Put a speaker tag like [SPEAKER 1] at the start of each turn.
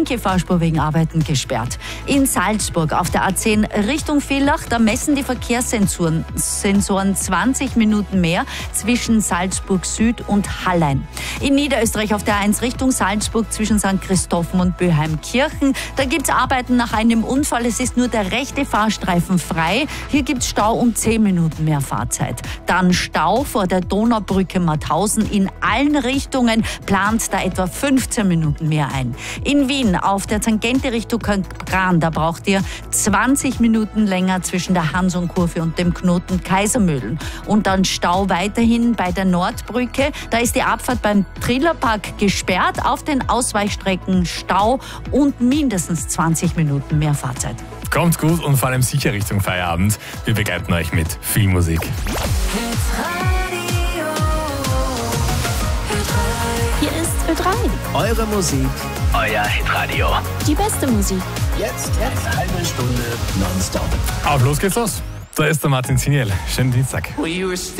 [SPEAKER 1] linke Fahrspur wegen Arbeiten gesperrt. In Salzburg auf der A10 Richtung Villach, da messen die Verkehrssensoren 20 Minuten mehr zwischen Salzburg Süd und Hallein. In Niederösterreich auf der A1 Richtung Salzburg zwischen St. Christophen und Böheimkirchen, da gibt es Arbeiten nach einem Unfall. Es ist nur der rechte Fahrstreifen frei. Hier gibt es Stau um 10 Minuten mehr Fahrzeit. Dann Stau vor der Donaubrücke Mauthausen in allen Richtungen, plant da etwa 15 Minuten mehr ein. In Wien auf der Tangente Richtung Gran, da braucht ihr 20 Minuten länger zwischen der Hansonkurve und dem Knoten Kaisermühlen. Und dann Stau weiterhin bei der Nordbrücke. Da ist die Abfahrt beim Trillerpark gesperrt. Auf den Ausweichstrecken Stau und mindestens 20 Minuten mehr Fahrzeit.
[SPEAKER 2] Kommt gut und vor allem sicher Richtung Feierabend. Wir begleiten euch mit viel Musik.
[SPEAKER 3] Hier ist Ö3.
[SPEAKER 4] Eure Musik,
[SPEAKER 5] euer Hitradio.
[SPEAKER 3] Die beste Musik.
[SPEAKER 4] jetzt eine halbe Stunde nonstop.
[SPEAKER 2] Auf los geht's los. Da ist der Martin Ziniel. Schönen Dienstag.